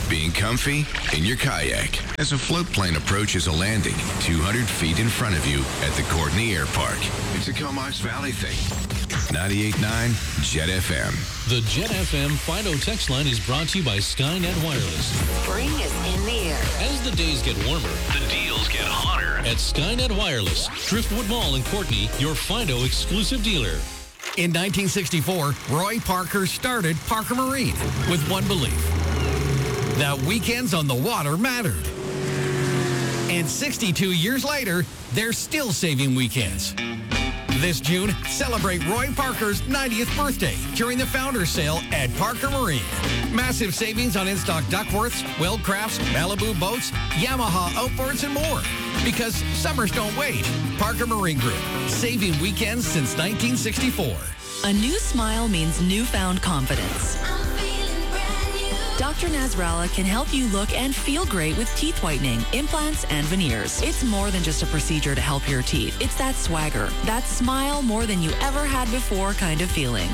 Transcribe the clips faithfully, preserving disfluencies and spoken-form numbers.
being comfy in your kayak as a float plane approaches a landing two hundred feet in front of you at the Courtney Air Park. It's a Comox Valley thing. ninety-eight point nine Jet F M. The Jet F M Fido text line is brought to you by Skynet Wireless. Spring is in the air. As the days get warmer, the deals get hotter. At Skynet Wireless, Driftwood Mall in Courtney, your Fido exclusive dealer. In nineteen sixty-four, Roy Parker started Parker Marine with one belief: that weekends on the water mattered. And sixty-two years later, they're still saving weekends. This June, celebrate Roy Parker's ninetieth birthday during the Founders Sale at Parker Marine. Massive savings on in-stock Duckworths, Wildcrafts, Malibu boats, Yamaha outboards, and more. Because summers don't wait. Parker Marine Group, saving weekends since nineteen sixty-four. A new smile means newfound confidence. Doctor Nasrallah can help you look and feel great with teeth whitening, implants, and veneers. It's more than just a procedure to help your teeth. It's that swagger, that smile more than you ever had before kind of feeling.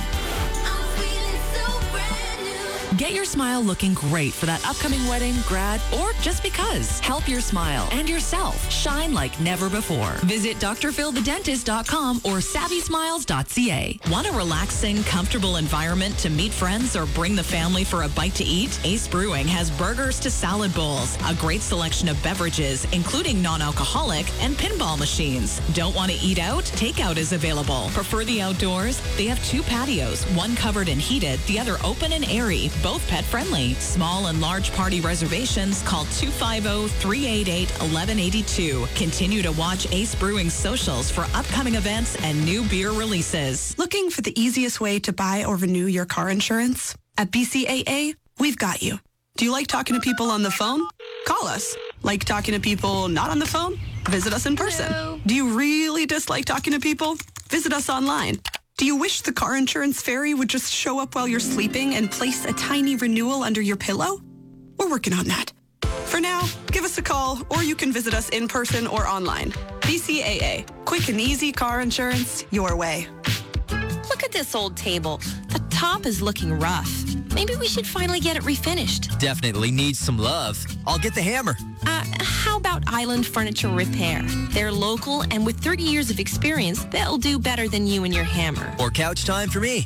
Get your smile looking great for that upcoming wedding, grad, or just because. Help your smile and yourself shine like never before. Visit D R phil the dentist dot com or savvy smiles dot c a. Want a relaxing, comfortable environment to meet friends or bring the family for a bite to eat? Ace Brewing has burgers to salad bowls, a great selection of beverages, including non-alcoholic, and pinball machines. Don't want to eat out? Takeout is available. Prefer the outdoors? They have two patios, one covered and heated, the other open and airy. Both pet-friendly. Small and large party reservations, call two five zero, three eight eight, one one eight two. Continue to watch Ace Brewing's socials for upcoming events and new beer releases. Looking for the easiest way to buy or renew your car insurance? At B C A A, we've got you. Do you like talking to people on the phone? Call us. Like talking to people not on the phone? Visit us in person. Hello. Do you really dislike talking to people? Visit us online. Do you wish the car insurance fairy would just show up while you're sleeping and place a tiny renewal under your pillow? We're working on that. For now, give us a call, or you can visit us in person or online. B C A A, quick and easy car insurance your way. Look at this old table. The top is looking rough. Maybe we should finally get it refinished. Definitely needs some love. I'll get the hammer. Uh, how about Island Furniture Repair? They're local, and with thirty years of experience, they'll do better than you and your hammer. Or couch time for me.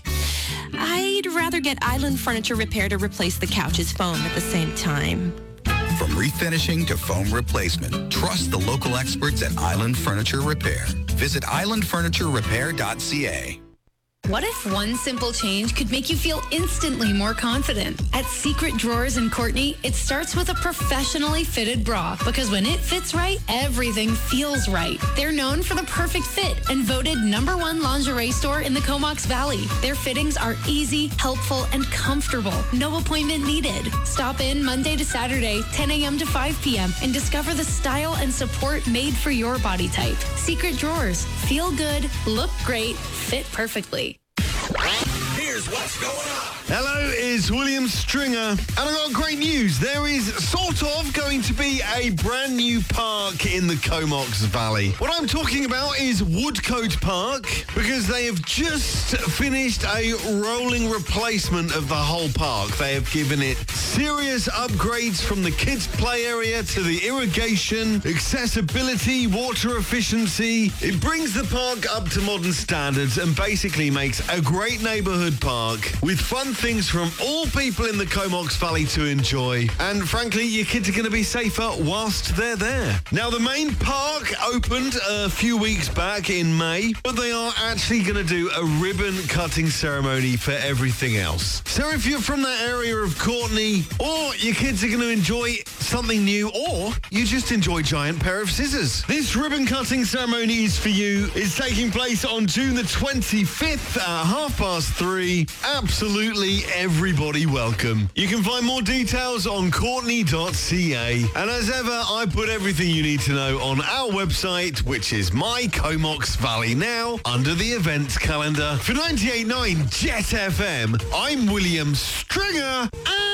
I'd rather get Island Furniture Repair to replace the couch's foam at the same time. From refinishing to foam replacement, trust the local experts at Island Furniture Repair. Visit island furniture repair dot c a. What if one simple change could make you feel instantly more confident? At Secret Drawers in Courtney, it starts with a professionally fitted bra, because when it fits right, everything feels right. They're known for the perfect fit and voted number one lingerie store in the Comox Valley. Their fittings are easy, helpful, and comfortable. No appointment needed. Stop in Monday to Saturday, ten a.m. to five p.m. and discover the style and support made for your body type. Secret Drawers. Feel good, look great, fit perfectly. Here's what's going on. Hello, it's William Stringer, and I've got great news. There is sort of going to be a brand new park in the Comox Valley. What I'm talking about is Woodcote Park, because they have just finished a rolling replacement of the whole park. They have given it serious upgrades from the kids' play area to the irrigation, accessibility, water efficiency. It brings the park up to modern standards and basically makes a great neighborhood park with fun things from all people in the Comox Valley to enjoy. And frankly, your kids are going to be safer whilst they're there. Now, the main park opened a few weeks back in May, but they are actually going to do a ribbon cutting ceremony for everything else. So if you're from that area of Courtney, or your kids are going to enjoy something new, or you just enjoy giant pair of scissors, this ribbon cutting ceremony is for you. It's taking place on June the twenty-fifth at half past three. Absolutely everybody welcome. You can find more details on courtney dot c a. And as ever, I put everything you need to know on our website, which is My Comox Valley Now, under the events calendar. For ninety-eight point nine Jet F M, I'm William Stringer.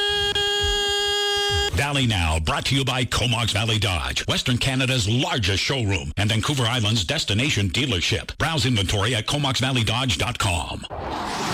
Valley Now, brought to you by Comox Valley Dodge, Western Canada's largest showroom and Vancouver Island's destination dealership. Browse inventory at comox valley dodge dot com.